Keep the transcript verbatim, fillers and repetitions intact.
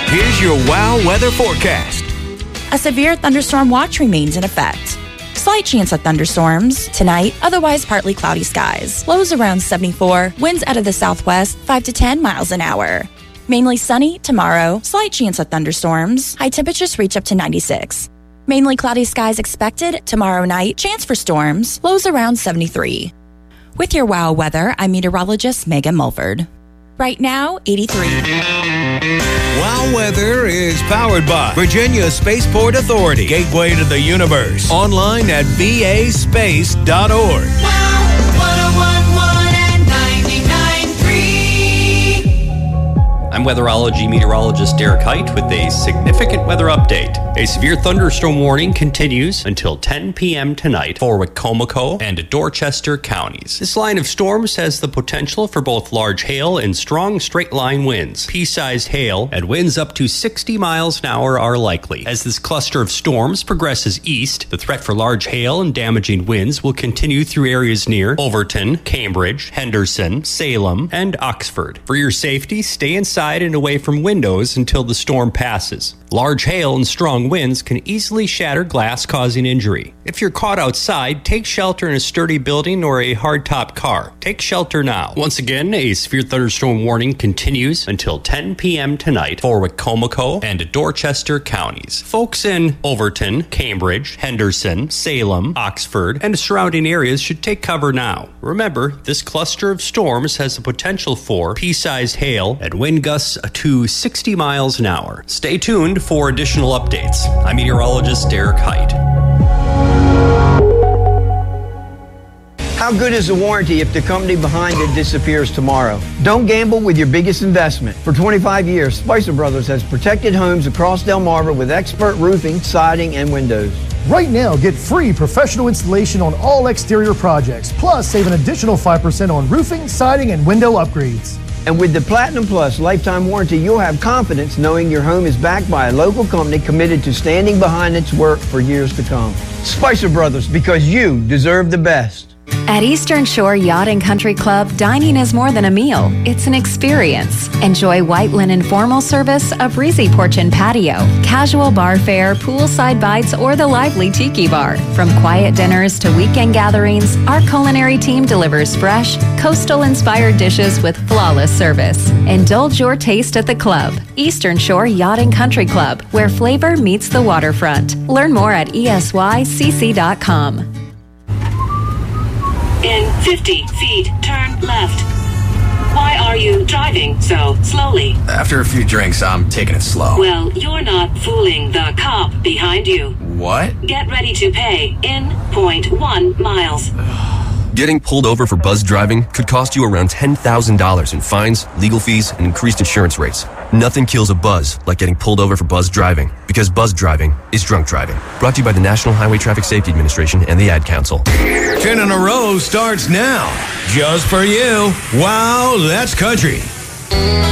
Here's your WOW weather forecast. A severe thunderstorm watch remains in effect. Slight chance of thunderstorms tonight, otherwise partly cloudy skies. Lows around seventy-four, winds out of the southwest, five to ten miles an hour. Mainly sunny tomorrow, slight chance of thunderstorms. High temperatures reach up to ninety-six. Mainly cloudy skies expected tomorrow night, chance for storms, lows around seventy-three. With your WOW weather, I'm meteorologist Megan Mulford. Right now, eighty-three. WOW weather is powered by Virginia Spaceport Authority, gateway to the universe. Online at v a space dot org. I'm weatherology meteorologist Derek Height with a significant weather update. A severe thunderstorm warning continues until ten p.m. tonight for Wicomico and Dorchester counties. This line of storms has the potential for both large hail and strong straight-line winds. Pea-sized hail and winds up to sixty miles an hour are likely. As this cluster of storms progresses east, the threat for large hail and damaging winds will continue through areas near Overton, Cambridge, Henderson, Salem, and Oxford. For your safety, stay inside and away from windows until the storm passes. Large hail and strong winds can easily shatter glass, causing injury. If you're caught outside, take shelter in a sturdy building or a hardtop car. Take shelter now. Once again, a severe thunderstorm warning continues until ten p.m. tonight for Wicomico and Dorchester counties. Folks in Overton, Cambridge, Henderson, Salem, Oxford, and surrounding areas should take cover now. Remember, this cluster of storms has the potential for pea-sized hail and wind gusts to sixty miles an hour. Stay tuned for additional updates. I'm meteorologist Derek Height. How good is the warranty if the company behind it disappears tomorrow? Don't gamble with your biggest investment. For twenty-five years, Spicer Brothers has protected homes across Delmarva with expert roofing, siding, and windows. Right now, get free professional installation on all exterior projects, plus save an additional five percent on roofing, siding, and window upgrades. And with the Platinum Plus lifetime warranty, you'll have confidence knowing your home is backed by a local company committed to standing behind its work for years to come. Spicer Brothers, because you deserve the best. At Eastern Shore Yacht and Country Club, dining is more than a meal. It's an experience. Enjoy white linen formal service, a breezy porch and patio, casual bar fare, poolside bites, or the lively tiki bar. From quiet dinners to weekend gatherings, our culinary team delivers fresh, coastal-inspired dishes with flawless service. Indulge your taste at the club. Eastern Shore Yacht and Country Club, where flavor meets the waterfront. Learn more at E S Y C C dot com. In fifty feet, turn left. Why are you driving so slowly? After a few drinks, I'm taking it slow. Well, you're not fooling the cop behind you. What? Get ready to pay in zero point one miles. Getting pulled over for buzz driving could cost you around ten thousand dollars in fines, legal fees, and increased insurance rates. Nothing kills a buzz like getting pulled over for buzz driving, because buzz driving is drunk driving. Brought to you by the National Highway Traffic Safety Administration and the Ad Council. Ten in a row starts now. Just for you. Wow, that's country.